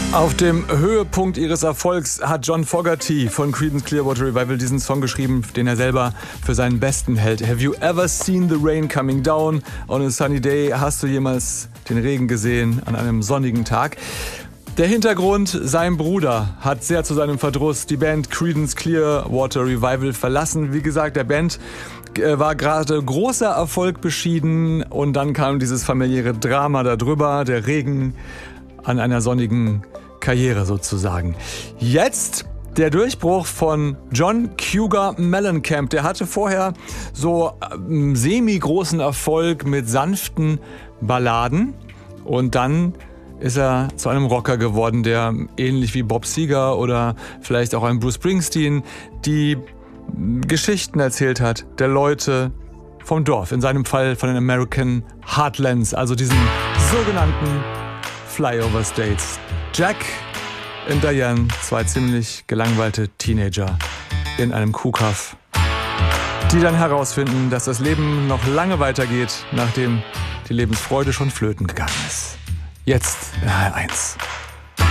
Auf dem Höhepunkt ihres Erfolgs hat John Fogerty von Creedence Clearwater Revival diesen Song geschrieben, den er selber für seinen besten hält. Have you ever seen the rain coming down on a sunny day? Hast du jemals den Regen gesehen an einem sonnigen Tag? Der Hintergrund: sein Bruder hat sehr zu seinem Verdruss die Band Creedence Clearwater Revival verlassen. Wie gesagt, der Band war gerade großer Erfolg beschieden und dann kam dieses familiäre Drama darüber, der Regen an einer sonnigen Karriere sozusagen. Jetzt der Durchbruch von John Cougar Mellencamp. Der hatte vorher so semi-großen Erfolg mit sanften Balladen und dann ist er zu einem Rocker geworden, der ähnlich wie Bob Seger oder vielleicht auch ein Bruce Springsteen die Geschichten erzählt hat der Leute vom Dorf, in seinem Fall von den American Heartlands, also diesen sogenannten Flyover States. Jack und Diane, zwei ziemlich gelangweilte Teenager in einem Kuhkaff, die dann herausfinden, dass das Leben noch lange weitergeht, nachdem die Lebensfreude schon flöten gegangen ist. Jetzt in HR1.